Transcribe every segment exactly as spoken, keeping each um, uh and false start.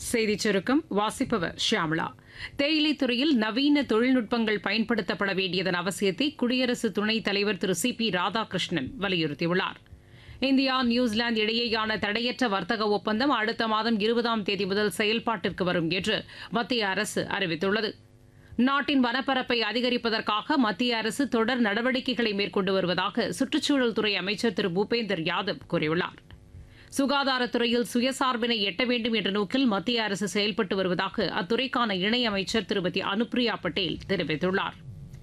செய்திச் சுருக்கம் வாசிப்பவர் ஷியாமளா. தேயிலை துறையில் நவீன தொழில்நுட்பங்கள் பயன்படுத்தப்பட வேண்டியதன் அவசியத்தை குடியரசு துணைத் தலைவர் திரு சி பி ராதாகிருஷ்ணன் வலியுறுத்தியுள்ளார். இந்தியா நியூசிலாந்து இடையேயான தடையற்ற வர்த்தக ஒப்பந்தம் அடுத்த மாதம் இருபதாம் தேதி முதல் செயல்பாட்டிற்கு வரும் என்று மத்திய அரசு அறிவித்துள்ளது. நாட்டின் வனப்பரப்பை அதிகரிப்பதற்காக மத்திய அரசு தொடர் நடவடிக்கைகளை மேற்கொண்டு வருவதாக சுற்றுச்சூழல் துறை அமைச்சர் திரு பூபேந்தர் யாதவ் கூறியுள்ளார். சுகாதாரத்துறையில் சுயசார்பினை எட்ட வேண்டும் என்ற நோக்கில் மத்திய அரசு செயல்பட்டு வருவதாக அத்துறைக்கான இணையமைச்சர் திருமதி அனுப்பிரியா பட்டேல் தெரிவித்துள்ளார்.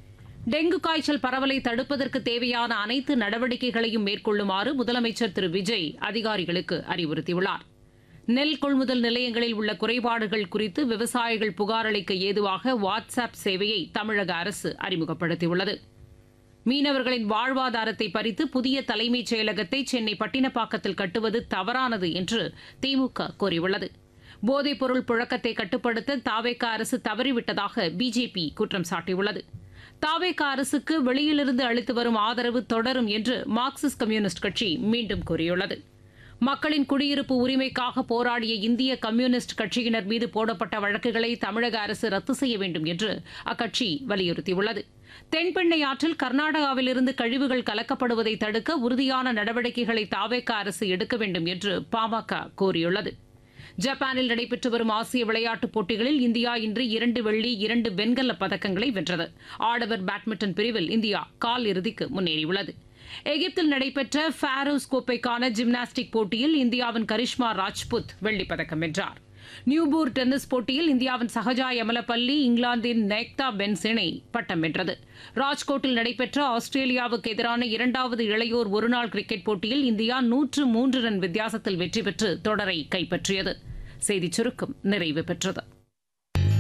டெங்கு காய்ச்சல் பரவலை தடுப்பதற்கு தேவையான அனைத்து நடவடிக்கைகளையும் மேற்கொள்ளுமாறு முதலமைச்சர் திரு விஜய் அதிகாரிகளுக்கு அறிவுறுத்தியுள்ளார். நெல் கொள்முதல் நிலையங்களில் உள்ள குறைபாடுகள் குறித்து விவசாயிகள் புகார் அளிக்க ஏதுவாக வாட்ஸ் ஆப் சேவையை தமிழக அரசு அறிமுகப்படுத்தியுள்ளது. மீனவர்களின் வாழ்வாதாரத்தை பறித்து புதிய தலைமைச் செயலகத்தை சென்னை பட்டினப்பாக்கத்தில் கட்டுவது தவறானது என்று திமுக கூறியுள்ளது. போதைப்பொருள் புழக்கத்தை கட்டுப்படுத்த தாவேக அரசு தவறிவிட்டதாக பிஜேபி குற்றம் சாட்டியுள்ளது. தாவேக அரசுக்கு வெளியிலிருந்து அளித்து வரும் ஆதரவு தொடரும் என்று மார்க்சிஸ்ட் கம்யூனிஸ்ட் கட்சி மீண்டும் கூறியுள்ளது. மக்களின் குடியிருப்பு உரிமைக்காக போராடிய இந்திய கம்யூனிஸ்ட் கட்சியினர் மீது போடப்பட்ட வழக்குகளை தமிழக அரசு ரத்து செய்ய வேண்டும் என்று அக்கட்சி வலியுறுத்தியுள்ளது. தென்பெண்ணை ஆற்றில் கர்நாடகாவிலிருந்து கழிவுகள் கலக்கப்படுவதை தடுக்க உறுதியான நடவடிக்கைகளை தாவேக அரசு எடுக்க வேண்டும் என்று பாமக கோரியுள்ளது. ஜப்பானில் நடைபெற்று வரும் ஆசிய விளையாட்டுப் போட்டிகளில் இந்தியா இன்று இரண்டு வெள்ளி இரண்டு வெண்கலப் பதக்கங்களை வென்றது. ஆடவர் பேட்மிண்டன் பிரிவில் இந்தியா கால் இறுதிக்கு முன்னேறியுள்ளது. எகிப்தில் நடைபெற்ற ஃபாரோஸ் கோப்பைக்கான ஜிம்னாஸ்டிக் போட்டியில் இந்தியாவின் கரிஷ்மா ராஜ்புத் வெள்ளிப்பதக்கம் வென்றார். நியூபூர் டென்னிஸ் போட்டியில் இந்தியாவின் சஹஜா யமலப்பள்ளி இங்கிலாந்தின் நேக்தா பென்ஸ் இணை பட்டம் வென்றது. ராஜ்கோட்டில் நடைபெற்ற ஆஸ்திரேலியாவுக்கு எதிரான இரண்டாவது இளையோர் ஒருநாள் கிரிக்கெட் போட்டியில் இந்தியா நூற்று மூன்று ரன் வித்தியாசத்தில் வெற்றி பெற்று தொடரை கைப்பற்றியது. செய்திச் சுருக்கம் நிறைவு பெற்றது.